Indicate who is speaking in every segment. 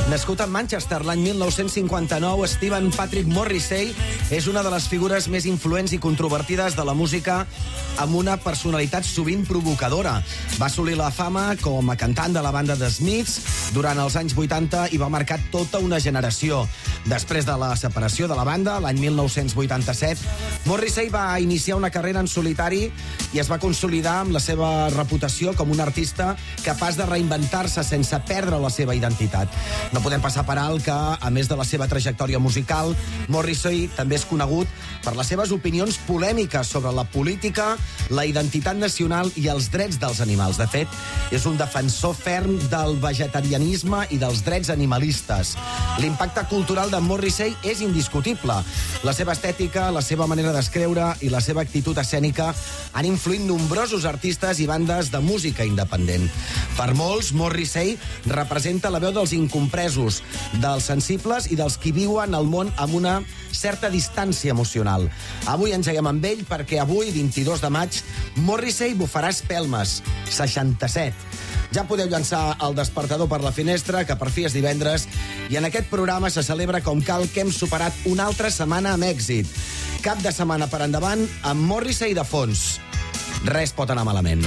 Speaker 1: Nascut a Manchester l'any 1959, Stephen Patrick Morrissey és una de les figures més influents i controvertides de la música, amb una personalitat sovint provocadora. Va assolir la fama com a cantant de la banda The Smiths durant els anys 80 i va marcar tota una generació. Després de la separació de la banda, l'any 1987, Morrissey va iniciar una carrera en solitari i es va consolidar amb la seva reputació com un artista capaç de reinventar-se sense perdre la seva identitat. No podem passar per alt que, a més de la seva trajectòria musical, Morrissey també és conegut per les seves opinions polèmiques sobre la política, la identitat nacional i els drets dels animals. De fet, és un defensor ferm del vegetarianisme i dels drets animalistes. L'impacte cultural de Morrissey és indiscutible. La seva estètica, la seva manera d'escriure i la seva actitud escènica han influït nombrosos artistes i bandes de música independent. Per molts, Morrissey representa la veu dels incompresos, dels sensibles i dels qui viuen el món amb una certa distància emocional. Avui engeguem amb ell perquè avui, 22 de maig, Morrissey bufarà espelmes, 67. Ja podeu llançar el despertador per la finestra, que per fi és divendres, i en aquest programa se celebra com cal que hem superat una altra setmana amb èxit. Cap de setmana per endavant amb Morrissey de fons. Res pot anar malament.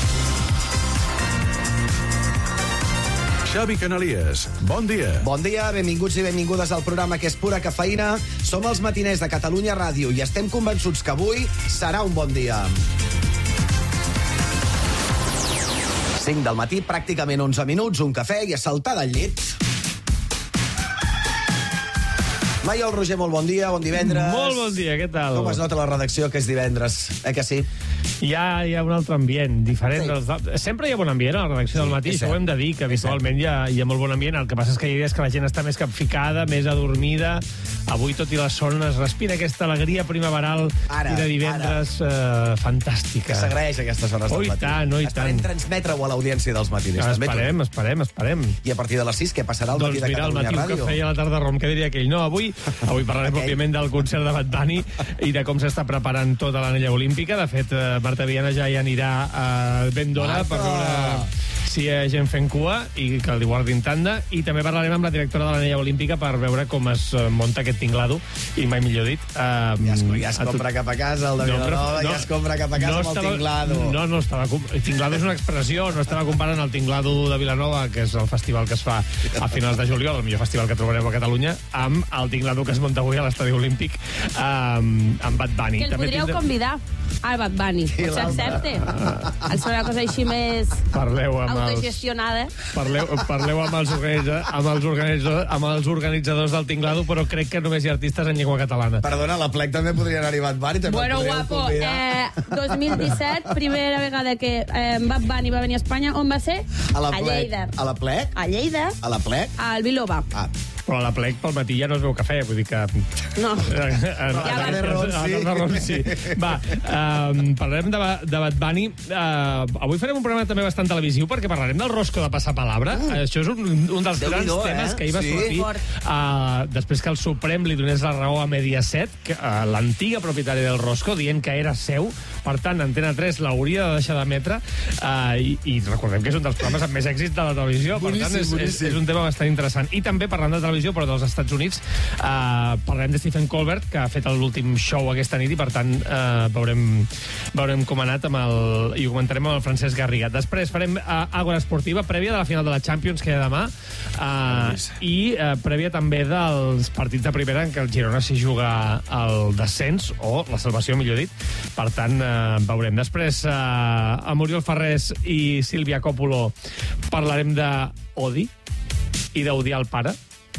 Speaker 2: Xavi Canalies, bon dia.
Speaker 1: Bon dia, benvinguts i benvingudes al programa que és pura cafeïna. Som els matiners de Catalunya Ràdio i estem convençuts que avui serà un bon dia. 5 del matí, pràcticament 11 minuts, un cafè i a saltar del llit. Maiol Roger, molt bon dia, bon divendres.
Speaker 3: Molt bon dia, què tal?
Speaker 1: Com es nota la redacció que és divendres? Que sí?
Speaker 3: Hi ha un altre ambient, diferent.
Speaker 1: Sí.
Speaker 3: Sempre hi ha bon ambient a la redacció del matí, això ho hem de dir, que habitualment hi ha molt bon ambient. El que passa és que hi ha dies que la gent està més capficada, més adormida. Avui, tot i la son, es respira aquesta alegria primaveral i de divendres fantàstica.
Speaker 1: Que s'agraeix aquestes hores del matí. Esperem transmetre-ho a l'audiència dels matiners.
Speaker 3: Esperem.
Speaker 1: I a partir de les 6, què passarà al matí de Catalunya Ràdio?
Speaker 3: Doncs mira, al matí un cafè i a la tarda rom, què diria aquell? No, avui parlarem, òbviament, del concert de Bad Bunny i de com s'està preparant tota l'anella olímpica. De fet, Marta Viana ja hi anirà ben d'hora per veure si hi ha gent fent cua i que el guardin tanda, i també parlarem amb la directora de l'anella olímpica per veure com es munta aquest tinglado, i mai millor dit.
Speaker 1: Ja es compra cap a casa el de Vilanova, ja es compra cap a casa amb el tinglado.
Speaker 3: No estava... Tinglado és una expressió, no estava comparant el tinglado de Vilanova, que és el festival que es fa a finals de juliol, el millor festival que trobareu a Catalunya, amb el tinglado que es munta avui a l'Estadi Olímpic amb Bad Bunny.
Speaker 4: Que el podríeu convidar al Bad Bunny, potser accepte. Al ser una cosa així més autogestionada.
Speaker 3: Parleu amb els organitzadors del tinglado, però crec que només hi ha artistes en llengua catalana.
Speaker 1: Perdona, a la Plec també podria anar-hi Bad Bunny.
Speaker 4: Bueno, guapo, 2017, primera vegada que Bad Bunny va venir a Espanya, on va ser?
Speaker 1: A Lleida. A la Plec?
Speaker 4: A Lleida.
Speaker 1: A la Plec?
Speaker 4: Al Biloba.
Speaker 3: Però a la Plec pel matí ja no es veu cafè, vull dir que...
Speaker 4: No.
Speaker 3: Sí. Va, parlarem de Bad Bunny. Avui farem un programa també bastant televisiu perquè parlarem del Rosco de Passapalabra. Això és un dels grans temes que hi va sortir després que el Suprem li donés la raó a Mediaset, l'antiga propietària del Rosco, dient que era seu. Per tant, Antena 3 l'hauria de deixar d'emetre, i recordem que és un dels programes amb més èxit de la televisió. Per tant, és un tema bastant interessant. I també parlant de televisió, però dels Estats Units, parlarem de Stephen Colbert, que ha fet l'últim show aquesta nit, i per tant veurem com ha anat i ho comentarem amb el Francesc Garriga. Després farem Àgora Esportiva, prèvia de la final de la Champions, que hi ha demà, i prèvia també dels partits de primera en què el Girona s'hi juga el descens, o la salvació, millor dit. Per tant, veurem. Després, amb Oriol Ferrés i Sílvia Coppolo parlarem d'Odi i d'odiar el pare.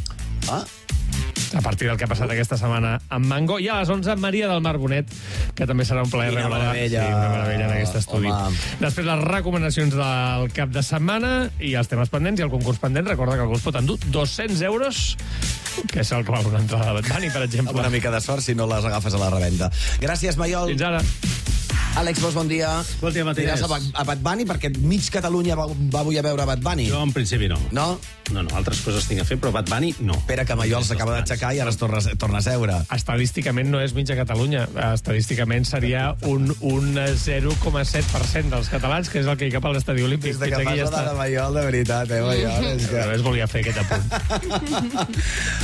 Speaker 3: A partir del que ha passat aquesta setmana amb Mango. I a les 11, Maria del Mar Bonet, que també serà un plaer rebre-la. Una meravella en aquest estudi. Després, les recomanacions del cap de setmana i els temes pendents i el concurs pendent. Recorda que algú es pot endur 200 euros, que és el que val una entrada de Bad Bunny, per exemple.
Speaker 1: Amb una mica de sort si no les agafes a la revenda. Gràcies, Maiol.
Speaker 3: Fins ara.
Speaker 1: Àlex Bosch, bon dia.
Speaker 5: Bon dia, Matías.
Speaker 1: Aniràs a Bad Bunny, perquè mig Catalunya va avui a veure Bad Bunny.
Speaker 5: Jo, en principi, no.
Speaker 1: No?
Speaker 5: No, altres coses tinc a fer, però Bad Bunny, no.
Speaker 1: Pere Camayol s'acaba d'aixecar i ara es torna a seure.
Speaker 3: Estadísticament no és mitja Catalunya. Estadísticament seria un 0,7% dels catalans, que és el que hi cap a l'estadi olímpic.
Speaker 1: Des de que parla de Mayol, de veritat, Mayol?
Speaker 3: Només volia fer aquest apunt.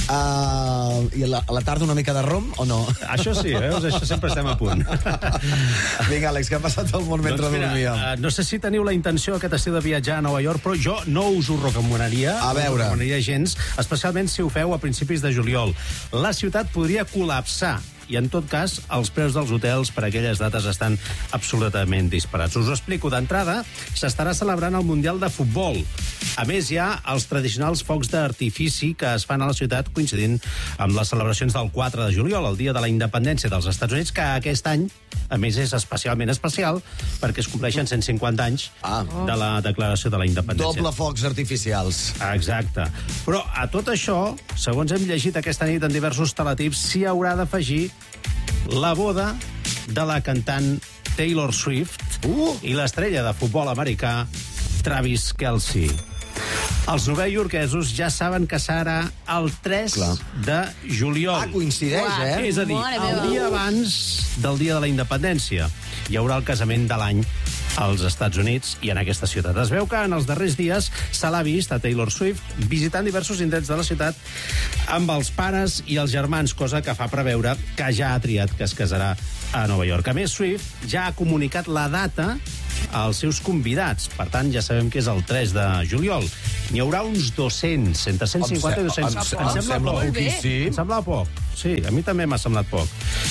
Speaker 1: I a la tarda una mica de rom, o no?
Speaker 5: Això sí, veus? Això sempre estem a punt.
Speaker 1: Vinga, Àlex, què ha passat al món mentre dormíem?
Speaker 5: No sé si teniu la intenció aquest estiu de viatjar a Nova York, però jo no us ho recomanaria.
Speaker 1: A veure.
Speaker 5: No us recomanaria gens, especialment si ho feu a principis de juliol. La ciutat podria col·lapsar i, en tot cas, els preus dels hotels per aquelles dates estan absolutament disparats. Us ho explico. D'entrada, s'estarà celebrant el Mundial de Futbol. A més, hi ha els tradicionals focs d'artifici que es fan a la ciutat coincidint amb les celebracions del 4 de juliol, el dia de la independència dels Estats Units, que aquest any, a més, és especialment especial perquè es compleixen 150 anys de la declaració de la independència.
Speaker 1: Doble focs artificials.
Speaker 5: Exacte. Però a tot això, segons hem llegit aquesta nit en diversos teletips, s'hi haurà d'afegir la boda de la cantant Taylor Swift i l'estrella de futbol americà Travis Kelce. Els novaiorquesos ja saben que serà el 3 de juliol.
Speaker 1: Coincideix,
Speaker 5: És a dir, el dia abans del dia de la independència. Hi haurà el casament de l'any als Estats Units i en aquesta ciutat. Es veu que en els darrers dies se l'ha vist a Taylor Swift visitant diversos indrets de la ciutat amb els pares i els germans, cosa que fa preveure que ja ha triat que es casarà a Nova York. A més, Swift ja ha comunicat la data als seus convidats. Per tant, ja sabem que és el 3 de juliol. N'hi haurà uns 200, entre 150 i 200.
Speaker 1: Em sembla poquíssim.
Speaker 5: Em sembla poc. Sí, a mi també m'ha semblat poc.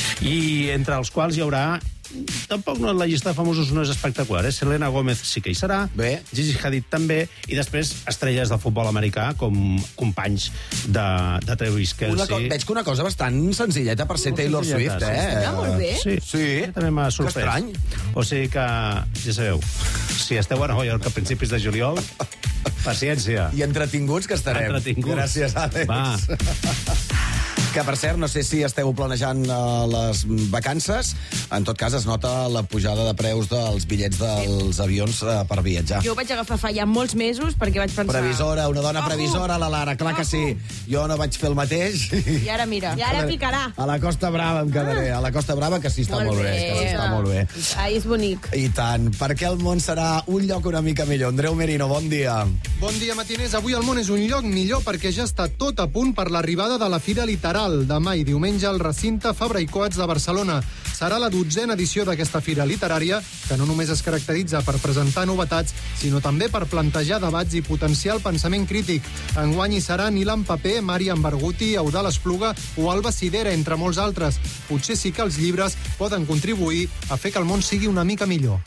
Speaker 5: I entre els quals hi haurà... Tampoc la llista de famosos no és espectacular, Selena Gomez sí que hi serà, Gigi Hadid també, i després estrelles del futbol americà com companys de Travis Kelce.
Speaker 1: Veig que una cosa bastant senzilleta per ser Taylor Swift,
Speaker 4: Està molt bé.
Speaker 5: Sí, també m'ha sorprès.
Speaker 1: Que estrany.
Speaker 5: O sigui que, ja sabeu, si esteu a Nova York a principis de juliol, paciència.
Speaker 1: I entretinguts que estarem.
Speaker 5: Entretinguts.
Speaker 1: Gràcies, Àlex.
Speaker 5: Va.
Speaker 1: Que, per cert, no sé si esteu planejant les vacances. En tot cas, es nota la pujada de preus dels bitllets dels avions per viatjar.
Speaker 4: Jo ho vaig agafar fa ja molts mesos perquè vaig pensar...
Speaker 1: Previsora, una dona previsora, la Lara, clar que sí. Jo no vaig fer el mateix.
Speaker 4: I ara mira, i ara picarà.
Speaker 1: A la Costa Brava em quedaré. A la Costa Brava, que sí està molt bé. Que sí està molt bé.
Speaker 4: Ai, és bonic.
Speaker 1: I tant. Perquè el món serà un lloc una mica millor. Andreu Merino, bon dia.
Speaker 6: Bon dia, matiners. Avui el món és un lloc millor perquè ja està tot a punt per l'arribada de la Fira Literal. Demà i diumenge al recinte Fabra i Coats de Barcelona. Serà la 12a edició d'aquesta fira literària, que no només es caracteritza per presentar novetats, sinó també per plantejar debats i potenciar el pensament crític. Enguany hi serà Nilan Paper, Màriam Barguti, Eudal Espluga o Alba Sidera, entre molts altres. Potser sí que els llibres poden contribuir a fer que el món sigui una mica millor.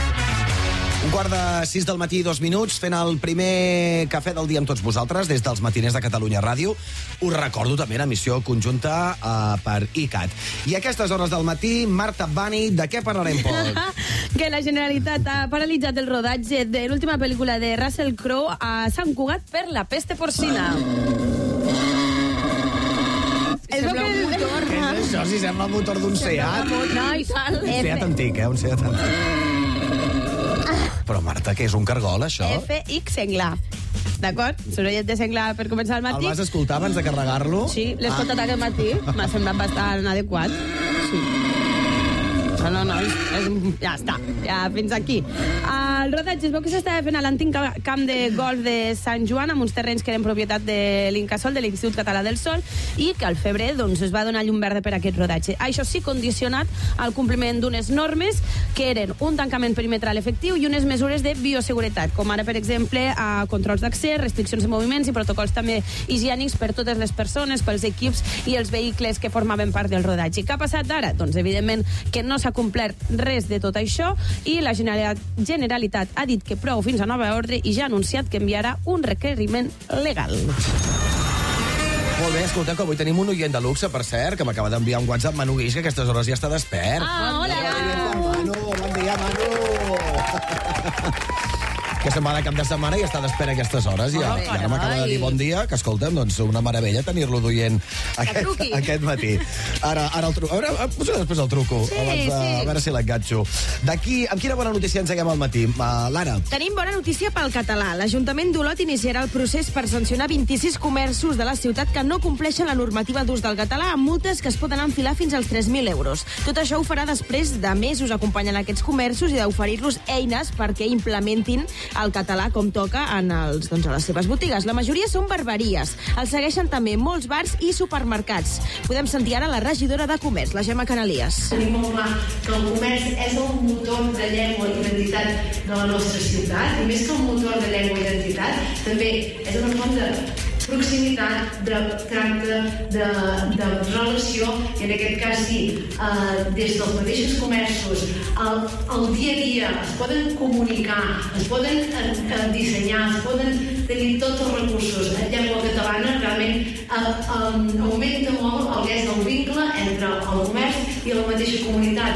Speaker 1: 5:45 del matí, 2 minuts, fent el primer cafè del dia amb tots vosaltres, des dels matiners de Catalunya Ràdio. Us recordo també una missió conjunta per ICAT. I a aquestes hores del matí, Marta Bani, de què parlarem, Pol?
Speaker 4: Que la Generalitat ha paralitzat el rodatge de l'última pel·lícula de Russell Crowe a Sant Cugat per la peste porcina. És el que...
Speaker 1: Què és això? Si sembla el motor d'un Seat.
Speaker 4: No, i tal.
Speaker 1: Un Seat antic, un Seat antic. Però, Marta, què és un cargol, això?
Speaker 4: FX Senglar. D'acord? Sorollet de Senglar per començar el matí.
Speaker 1: El vas escoltar abans de carregar-lo?
Speaker 4: Sí, l'he escoltat aquest matí. M'ha semblat bastant adequat. Sí. No, ja està. Ja, fins aquí. El rodatge es veu que s'estava fent a l'antic camp de golf de Sant Joan, amb uns terrenys que eren propietat de l'Incasòl, de l'Institut Català del Sol, i que al febrer doncs, es va donar llum verda per aquest rodatge. Això sí, condicionat al compliment d'unes normes que eren un tancament perimetral efectiu i unes mesures de bioseguretat, com ara, per exemple, controls d'accés, restriccions de moviments i protocols també higiènics per totes les persones, pels equips i els vehicles que formaven part del rodatge. Què ha passat ara? Doncs, evidentment, que no s'ha complert res de tot això i la Generalitat ha dit que prou fins a nova ordre i ja ha anunciat que enviarà un requeriment legal.
Speaker 1: Molt bé, escolteu, que avui tenim un oient de luxe, per cert, que m'acaba d'enviar un WhatsApp, Manu Guix, que a aquestes hores ja està despert.
Speaker 4: Hola!
Speaker 1: Manu, bon dia, Manu! que se'n va de cap de setmana i està d'espera a aquestes hores. I ara m'acaba de dir bon dia, que escolta'm, doncs una meravella tenir-lo duient aquest matí. Ara el truco. A veure, poso després el truco, a veure si l'enganxo. D'aquí, amb quina bona notícia enceguem al matí? Lara.
Speaker 4: Tenim bona notícia pel català. L'Ajuntament d'Olot iniciarà el procés per sancionar 26 comerços de la ciutat que no compleixen la normativa d'ús del català amb multes que es poden enfilar fins als 3.000 euros. Tot això ho farà després de mesos acompanyant aquests comerços i d'oferir-los eines perquè implementin el català com toca a les seves botigues. La majoria són barberies. Els segueixen també molts bars i supermercats. Podem sentir ara la regidora de Comerç, la Gemma Canalies.
Speaker 7: Tenim molt clar que el comerç és el motor de llengua i identitat de la nostra ciutat, i més que el motor de llengua i identitat, també és una font de proximitat, de tracte, de relació, i en aquest cas sí, des dels mateixos comerços, el dia a dia es poden comunicar, es poden dissenyar, es poden tenir tots els recursos. La llengua catalana realment augmenta molt el que és el vincle entre el comerç i la mateixa comunitat.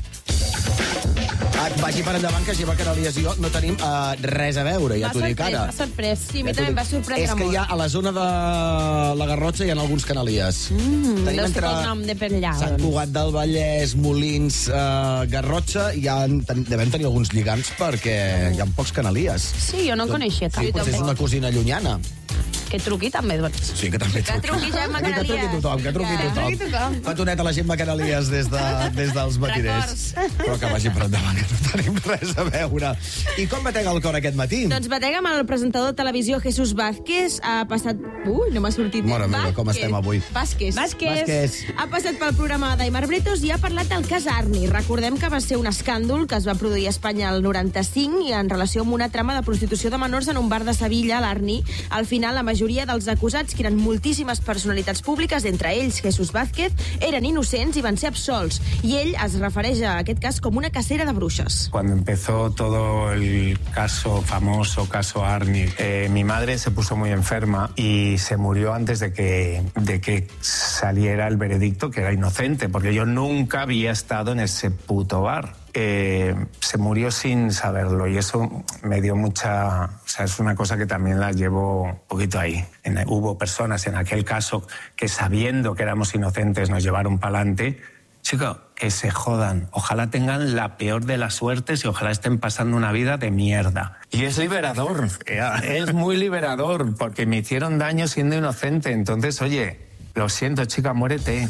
Speaker 1: Vagi per endavant, que Gemma Canalies i jo no tenim res a veure, ja t'ho dic ara.
Speaker 4: M'ha sorprès, sí, a mi també em va sorprendre molt.
Speaker 1: És que hi ha, a la zona de la Garrotxa hi ha alguns Canalies.
Speaker 4: Deu ser pel nom de per allà.
Speaker 1: Sant Cugat del Vallès, Molins, Garrotxa, devem tenir alguns lligams perquè hi ha pocs Canalies.
Speaker 4: Sí, jo no en coneixia cap.
Speaker 1: Sí, potser és una cosina llunyana.
Speaker 4: Que truqui també, doncs.
Speaker 1: Sí, que també truqui.
Speaker 4: Que truqui Gemma Canalies.
Speaker 1: Que truqui tothom. Petonet a la Gemma Canalies des dels matiners. Però que vagi per endavant, que no tenim res a veure. I com batega el cor aquest matí?
Speaker 4: Doncs batega amb el presentador de televisió Jesús Vázquez. Ha passat... no m'ha sortit.
Speaker 1: Mare meva, com estem avui?
Speaker 4: Vázquez. Ha passat pel programa d'Aimar Bretos i ha parlat del cas Arni. Recordem que va ser un escàndol que es va produir a Espanya el 95 i en relació amb una trama de prostitució de menors en un bar de Sevilla, l'Arni. Al final, la majoria dels acusats, que eren moltíssimes personalitats públiques, entre ells Jesús Vázquez, eren innocents i van ser absolts. I ell es refereix a aquest cas com una cacera de bruixes.
Speaker 8: Cuando empezó todo el famoso caso Arni, mi madre se puso muy enferma y se murió antes de que saliera el veredicto, que era inocente, porque yo nunca había estado en ese puto bar. Se murió sin saberlo y eso me dio mucha... O sea, es una cosa que también la llevo un poquito ahí. Hubo personas en aquel caso que, sabiendo que éramos inocentes, nos llevaron para adelante. Chico, que se jodan. Ojalá tengan la peor de las suertes y ojalá estén pasando una vida de mierda. Y es liberador, es muy liberador, porque me hicieron daño siendo inocente. Entonces, oye, lo siento, chica, muérete.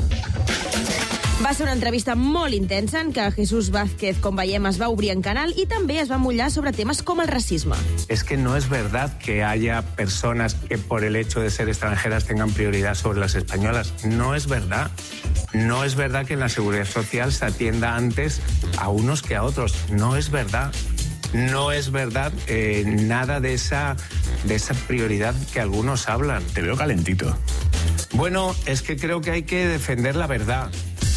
Speaker 4: Va ser una entrevista molt intensa en què Jesús Vázquez, com veiem, es va obrir en canal i també es va mullar sobre temes com el racisme.
Speaker 8: Es que no es verdad que haya personas que por el hecho de ser extranjeras tengan prioridad sobre las españolas. No es verdad. No es verdad que en la seguridad social se atienda antes a unos que a otros. No es verdad. No es verdad nada de esa prioridad que algunos hablan.
Speaker 2: Te veo calentito.
Speaker 8: Bueno, es que creo que hay que defender la verdad.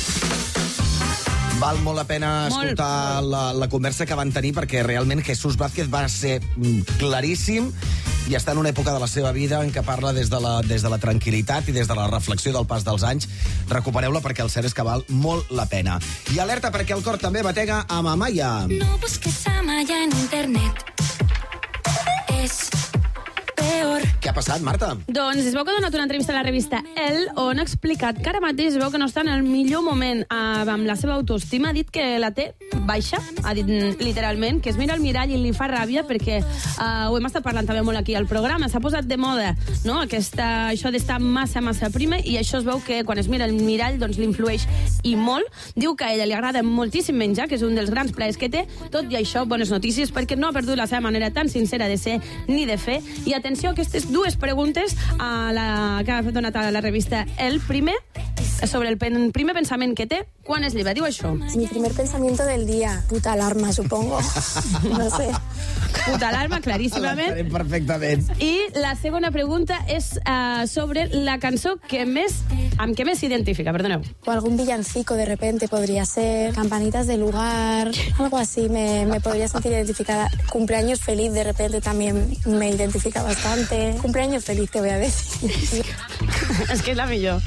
Speaker 1: Val molt la pena escoltar la conversa que van tenir, perquè realment Jesús Vázquez va ser claríssim i està en una època de la seva vida en què parla des de la tranquil·litat i des de la reflexió del pas dels anys. Recupereu-la perquè el cert és que val molt la pena. I alerta perquè el cor també batega amb Amaya.
Speaker 9: No busques Amaya en internet. És peor.
Speaker 1: Què ha passat, Marta?
Speaker 4: Doncs es veu que ha donat una entrevista a la revista Elle on ha explicat que ara mateix es veu que no està en el millor moment amb la seva autoestima. Ha dit que la té baixa, ha dit literalment, que es mira al mirall i li fa ràbia perquè ho hem estat parlant també molt aquí al programa, s'ha posat de moda, no? Això d'estar massa prima, i això es veu que quan es mira al mirall doncs l'influeix i molt. Diu que a ella li agrada moltíssim menjar, que és un dels grans plaers que té. Tot i això, bones notícies, perquè no ha perdut la seva manera tan sincera de ser ni de fer. I atenció a aquestes dues preguntes que ha donat a la revista El. Primer, sobre el primer pensament que té quan es lleva. Diu això.
Speaker 10: Mi primer pensamiento del día, puta alarma, supongo. No sé.
Speaker 4: Puta alarma, claríssimament.
Speaker 1: L'entenem perfectament.
Speaker 4: I la segona pregunta és sobre la cançó amb què més s'identifica, perdoneu.
Speaker 10: O algún villancico de repente podría ser, campanitas de lugar, algo así, me podría sentir identificada. Cumpleaños feliz de repente también me identifica bastante. Cumpleaños feliz, te voy a decir.
Speaker 4: És que és la millor.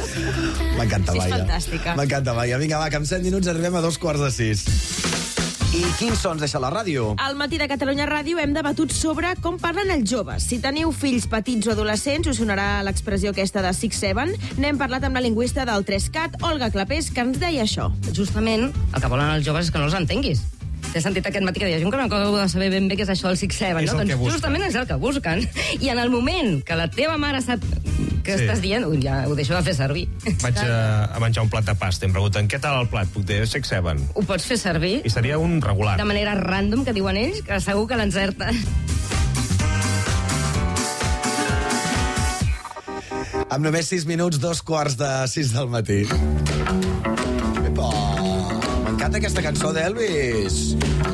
Speaker 1: M'encanta, Maia.
Speaker 4: És fantàstica.
Speaker 1: M'encanta, Maia. Vinga, va, que en 7 minuts arribem a 5:45. I quins sons deixa la ràdio?
Speaker 4: Al Matí de Catalunya Ràdio hem debatut sobre com parlen els joves. Si teniu fills petits o adolescents, us sonarà l'expressió aquesta de 6-7. N'hem parlat amb la lingüista del 3CAT, Olga Clapés, que ens deia això.
Speaker 11: Justament el que volen els joves és que no els entenguis. T'he sentit aquest matí que deies, jo encara no acabo de saber ben bé què és això del 6-7, no? Doncs justament és el que busquen. I en el moment que la teva mare sap què estàs dient, ja ho deixo de fer servir.
Speaker 12: Vaig a menjar un plat de pasta i em pregunten què tal el plat? Puc dir 6-7.
Speaker 11: Ho pots fer servir.
Speaker 12: I seria un regular.
Speaker 11: De manera random, que diuen ells, que segur que l'encerta.
Speaker 1: Amb només 6 minuts, 2:45 del matí. M'encanta aquesta cançó d'Elvis.